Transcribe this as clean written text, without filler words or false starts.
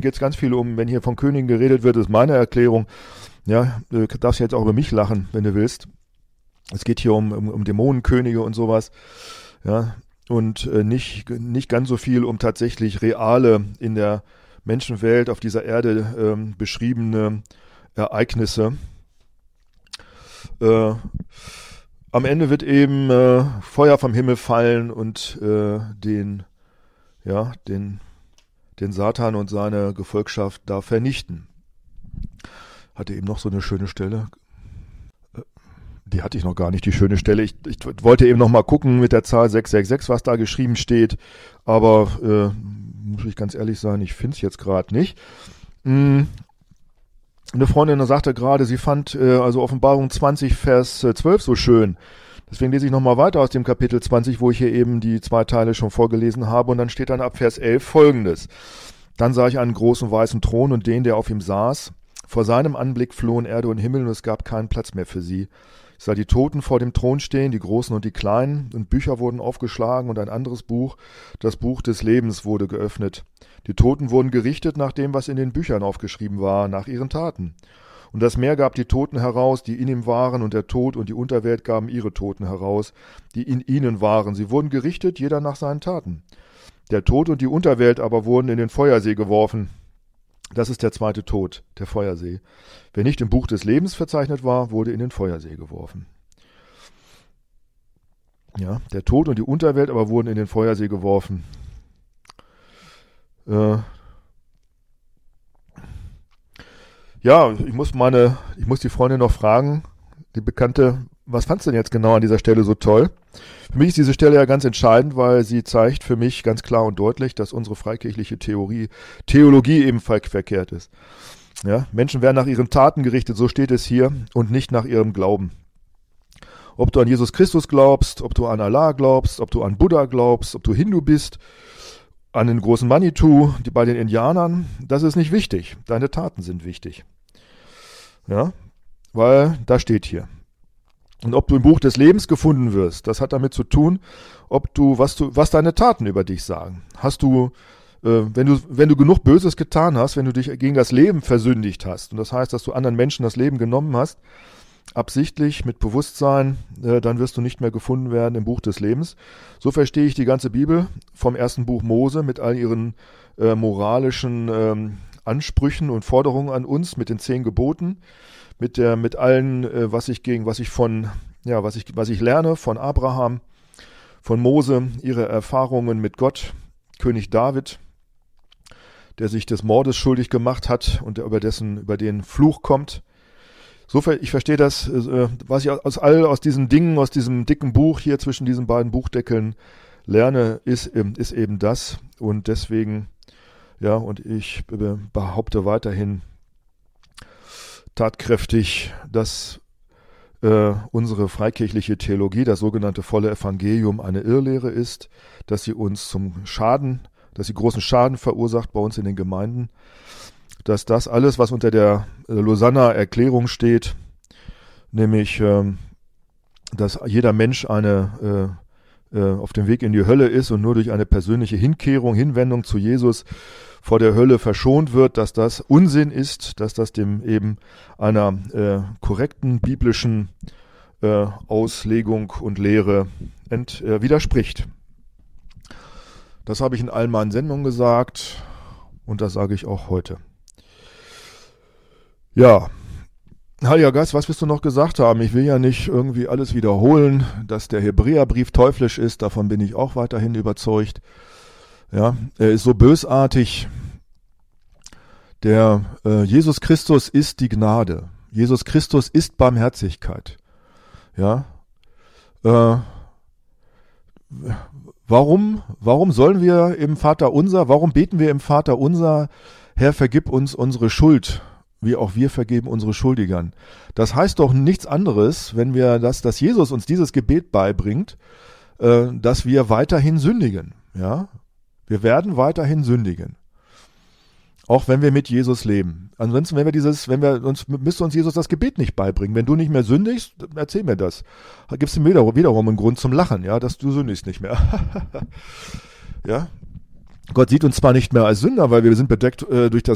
geht es ganz viel um, wenn hier von Königen geredet wird, ist meine Erklärung. Ja, du darfst jetzt auch über mich lachen, wenn du willst. Es geht hier um Dämonenkönige und sowas. Ja, und nicht ganz so viel um tatsächlich reale, in der Menschenwelt auf dieser Erde beschriebene Ereignisse. Am Ende wird eben Feuer vom Himmel fallen und den Satan und seine Gefolgschaft da vernichten. Hatte eben noch so eine schöne Stelle. Die hatte ich noch gar nicht, die schöne Stelle. Ich wollte eben noch mal gucken mit der Zahl 666, was da geschrieben steht. Aber muss ich ganz ehrlich sein, ich finde es jetzt gerade nicht. Eine Freundin sagte gerade, sie fand also Offenbarung 20, Vers 12 so schön. Deswegen lese ich nochmal weiter aus dem Kapitel 20, wo ich hier eben die 2 Teile schon vorgelesen habe. Und dann steht dann ab Vers 11 Folgendes. Dann sah ich einen großen weißen Thron und den, der auf ihm saß. Vor seinem Anblick flohen Erde und Himmel und es gab keinen Platz mehr für sie. Ich sah die Toten vor dem Thron stehen, die Großen und die Kleinen, und Bücher wurden aufgeschlagen und ein anderes Buch, das Buch des Lebens, wurde geöffnet. Die Toten wurden gerichtet nach dem, was in den Büchern aufgeschrieben war, nach ihren Taten. Und das Meer gab die Toten heraus, die in ihm waren, und der Tod und die Unterwelt gaben ihre Toten heraus, die in ihnen waren. Sie wurden gerichtet, jeder nach seinen Taten. Der Tod und die Unterwelt aber wurden in den Feuersee geworfen. Das ist der zweite Tod, der Feuersee. Wer nicht im Buch des Lebens verzeichnet war, wurde in den Feuersee geworfen. Ja, der Tod und die Unterwelt aber wurden in den Feuersee geworfen. Ja, ich muss die Freundin noch fragen, die Bekannte, was fandst du denn jetzt genau an dieser Stelle so toll? Für mich ist diese Stelle ja ganz entscheidend, weil sie zeigt für mich ganz klar und deutlich, dass unsere freikirchliche Theologie eben verkehrt ist. Ja, Menschen werden nach ihren Taten gerichtet, so steht es hier, und nicht nach ihrem Glauben. Ob du an Jesus Christus glaubst, ob du an Allah glaubst, ob du an Buddha glaubst, ob du Hindu bist, an den großen Manitou, bei den Indianern, das ist nicht wichtig. Deine Taten sind wichtig. Ja, weil da steht hier. Und ob du im Buch des Lebens gefunden wirst, das hat damit zu tun, was deine Taten über dich sagen. Hast du, wenn du genug Böses getan hast, wenn du dich gegen das Leben versündigt hast, und das heißt, dass du anderen Menschen das Leben genommen hast, absichtlich, mit Bewusstsein, dann wirst du nicht mehr gefunden werden im Buch des Lebens. So verstehe ich die ganze Bibel vom ersten Buch Mose mit all ihren moralischen Ansprüchen und Forderungen an uns, mit den 10 Geboten, mit allen, was ich lerne von Abraham, von Mose, ihre Erfahrungen mit Gott, König David, der sich des Mordes schuldig gemacht hat und der über den Fluch kommt. Ich verstehe das, was ich aus diesen Dingen, aus diesem dicken Buch hier zwischen diesen beiden Buchdeckeln lerne, ist eben das. Und deswegen, ja, und ich behaupte weiterhin tatkräftig, dass unsere freikirchliche Theologie, das sogenannte volle Evangelium, eine Irrlehre ist, dass sie uns dass sie großen Schaden verursacht bei uns in den Gemeinden, dass das alles, was unter der Lausanner Erklärung steht, nämlich, dass jeder Mensch auf dem Weg in die Hölle ist und nur durch eine persönliche Hinwendung zu Jesus vor der Hölle verschont wird, dass das Unsinn ist, dass das dem eben einer korrekten biblischen Auslegung und Lehre widerspricht. Das habe ich in all meinen Sendungen gesagt und das sage ich auch heute. Ja, Heiliger Geist, was willst du noch gesagt haben? Ich will ja nicht irgendwie alles wiederholen, dass der Hebräerbrief teuflisch ist, davon bin ich auch weiterhin überzeugt. Ja, er ist so bösartig. Der Jesus Christus ist die Gnade. Jesus Christus ist Barmherzigkeit. Ja. Warum sollen wir im Vater unser, warum beten wir im Vater unser, Herr, vergib uns unsere Schuld, wie auch wir vergeben unsere Schuldigern? Das heißt doch nichts anderes, wenn wir dass Jesus uns dieses Gebet beibringt, dass wir weiterhin sündigen. Ja? Wir werden weiterhin sündigen. Auch wenn wir mit Jesus leben. Ansonsten, müsste uns Jesus das Gebet nicht beibringen. Wenn du nicht mehr sündigst, erzähl mir das. Da gibst du mir wiederum einen Grund zum Lachen, ja, dass du sündigst nicht mehr. Ja. Gott sieht uns zwar nicht mehr als Sünder, weil wir sind bedeckt durch das